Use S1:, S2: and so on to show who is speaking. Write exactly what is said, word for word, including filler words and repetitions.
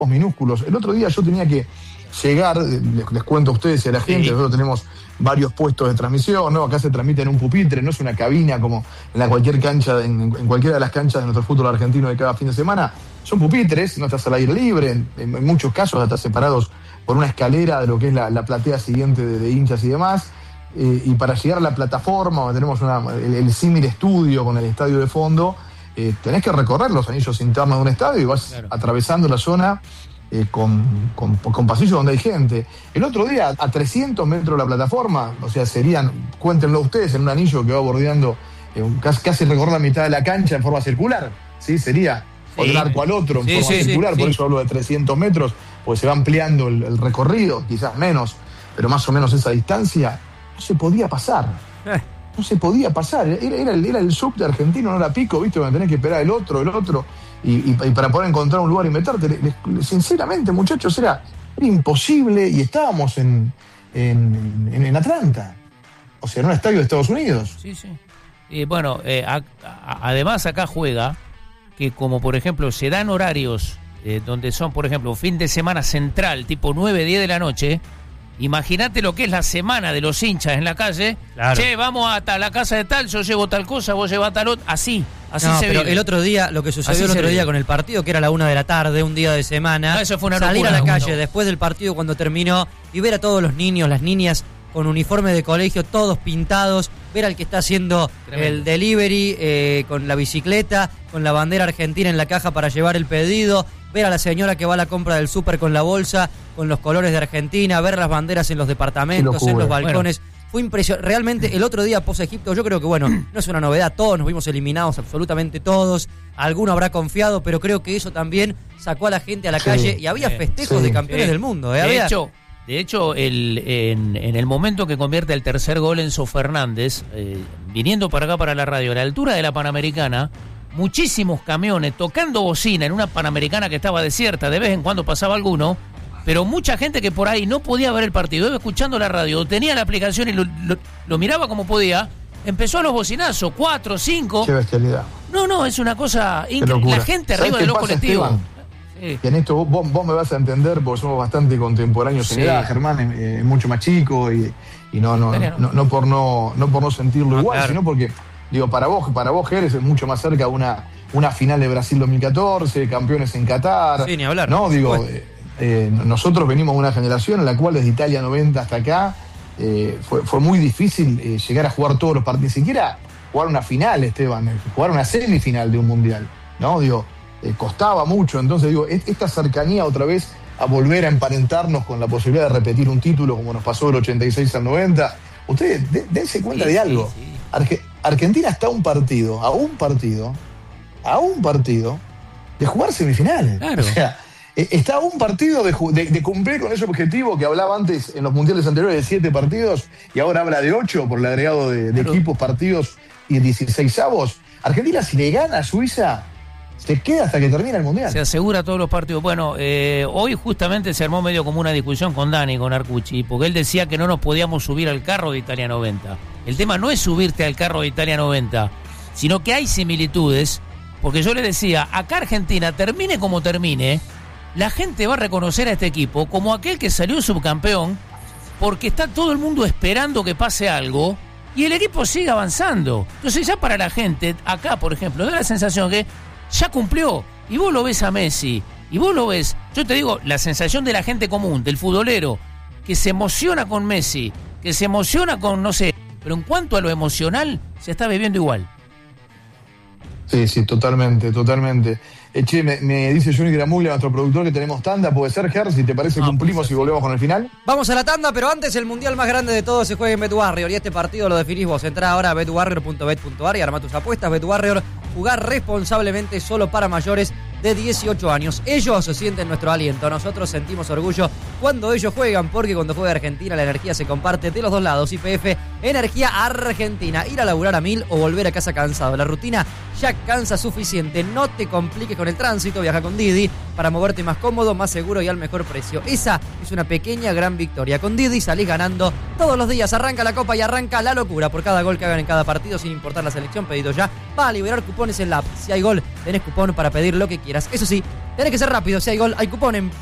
S1: minúsculos. El otro día yo tenía que llegar, les, les cuento a ustedes y a la gente, sí. Nosotros tenemos varios puestos de transmisión, ¿no? Acá se transmite en un pupitre, no es una cabina como en la cualquier cancha, en, en cualquiera de las canchas de nuestro fútbol argentino de cada fin de semana. Son pupitres, no estás al aire libre, en, en muchos casos estás separados por una escalera de lo que es la, la platea siguiente de, de hinchas y demás. Eh, y para llegar a la plataforma, donde tenemos una, el, el símil estudio con el estadio de fondo, eh, tenés que recorrer los anillos internos de un estadio y vas claro. atravesando la zona eh, con, con, con pasillos donde hay gente. El otro día, a trescientos metros de la plataforma, o sea, serían, cuéntenlo ustedes, en un anillo que va bordeando, eh, casi, casi recorrer la mitad de la cancha en forma circular, ¿sí? Sería sí. del arco al otro en sí, forma sí, circular, sí, por sí. eso hablo de trescientos metros, pues se va ampliando el, el recorrido, quizás menos, pero más o menos esa distancia. No se podía pasar, eh. no se podía pasar, era, era, el, era el subte argentino, no era Pico, ¿viste? Donde tenés que esperar el otro, el otro, y, y, y para poder encontrar un lugar y meterte, le, le, sinceramente, muchachos, era, era imposible, y estábamos en, en, en, en Atlanta, o sea, en un estadio de Estados Unidos.
S2: Sí, sí. Y bueno, eh, a, a, además acá juega que como por ejemplo se dan horarios eh, donde son, por ejemplo, fin de semana central, tipo nueve, diez de la noche. Imagínate lo que es la semana de los hinchas en la calle. Claro. Che, vamos a ta, la casa de tal, yo llevo tal cosa, vos llevas tal otra. Así, así
S3: no,
S2: se
S3: pero
S2: vive.
S3: El otro día, lo que sucedió así el otro día con el partido, que era la una de la tarde, un día de semana.
S2: No, eso fue una
S3: salir
S2: locura,
S3: a la calle
S2: no.
S3: después del partido cuando terminó y ver a todos los niños, las niñas con uniforme de colegio, todos pintados, ver al que está haciendo Tremendo. el delivery eh, con la bicicleta, con la bandera argentina en la caja para llevar el pedido, ver a la señora que va a la compra del súper con la bolsa, con los colores de Argentina, ver las banderas en los departamentos, en los balcones. Bueno. Fue impresionante. Realmente, el otro día, post-Egipto, yo creo que, bueno, no es una novedad, todos nos vimos eliminados, absolutamente todos. Alguno habrá confiado, pero creo que eso también sacó a la gente a la sí, calle y había sí, festejos sí, de campeones sí. del mundo. ¿eh?
S2: De
S3: había...
S2: hecho... De hecho, el, en, en el momento que convierte el tercer gol Enzo Fernández, eh, viniendo para acá para la radio, a la altura de la Panamericana, muchísimos camiones tocando bocina en una Panamericana que estaba desierta, de vez en cuando pasaba alguno, pero mucha gente que por ahí no podía ver el partido, iba escuchando la radio, tenía la aplicación y lo, lo, lo miraba como podía, empezó a los bocinazos, cuatro, cinco.
S1: Qué bestialidad.
S2: No, no, es una cosa increíble. La gente arriba de los colectivos.
S1: Esteban? Sí. Y en esto vos, vos me vas a entender porque somos bastante contemporáneos sí. en edad. Germán es eh, mucho más chico y, y no, no, no, no, no por no, no por no sentirlo ah, igual, claro. sino porque, digo, para vos, para vos, Jerez, es mucho más cerca una, una final de Brasil dos mil catorce, campeones en Qatar.
S3: Sí, ni hablar.
S1: No, digo, eh, eh, nosotros venimos de una generación en la cual desde Italia noventa hasta acá eh, fue, fue muy difícil eh, llegar a jugar todos los partidos, ni siquiera jugar una final, Esteban, eh, jugar una semifinal de un mundial, ¿no? Digo, Eh, costaba mucho, entonces digo, esta cercanía otra vez a volver a emparentarnos con la posibilidad de repetir un título como nos pasó del ochenta y seis al noventa, ustedes de, dense cuenta sí, de algo, sí, sí. Arge, Argentina está a un partido, a un partido, a un partido de jugar semifinales, claro. O sea, eh, está a un partido de, de, de cumplir con ese objetivo que hablaba antes en los mundiales anteriores de siete partidos y ahora habla de ocho por el agregado de, de claro. equipos, partidos y dieciseisavos. Argentina, si le gana a Suiza, se queda hasta que termine el Mundial.
S2: Se asegura todos los partidos. Bueno, eh, hoy justamente se armó medio como una discusión con Dani, con Arcucci, porque él decía que no nos podíamos subir al carro de Italia noventa. El tema no es subirte al carro de Italia noventa, sino que hay similitudes, porque yo le decía, acá Argentina, termine como termine, la gente va a reconocer a este equipo como aquel que salió subcampeón, porque está todo el mundo esperando que pase algo, y el equipo sigue avanzando. Entonces ya para la gente, acá por ejemplo, da la sensación que ya cumplió, y vos lo ves a Messi, y vos lo ves, yo te digo, la sensación de la gente común, del futbolero, que se emociona con Messi, que se emociona con, no sé, pero en cuanto a lo emocional, se está viviendo igual.
S1: Sí, sí, totalmente, totalmente. Eh, che, me, me dice Johnny Gramuglia, nuestro productor, que tenemos tanda, puede ser, Ger, si te parece no, cumplimos pues, y volvemos con el final.
S3: Vamos a la tanda, pero antes el mundial más grande de todos se juega en BetWarrior y este partido lo definís vos. Entrá ahora a bet warrior punto bet punto a r y armá tus apuestas. BetWarrior, jugar responsablemente solo para mayores de dieciocho años. Ellos sienten nuestro aliento, nosotros sentimos orgullo cuando ellos juegan, porque cuando juega Argentina la energía se comparte de los dos lados. Y P F, Energía Argentina, ir a laburar a mil o volver a casa cansado. La rutina ya cansa suficiente. No te compliques con el tránsito, viaja con Didi para moverte más cómodo, más seguro y al mejor precio. Esa es una pequeña gran victoria. Con Didi salís ganando todos los días. Arranca la Copa y arranca la locura por cada gol que hagan en cada partido, sin importar la selección. Pedido ya. Va a liberar cupones en la app. Si hay gol, tenés cupón para pedir lo que quieras. Eso sí, tenés que ser rápido. Si hay gol, hay cupón en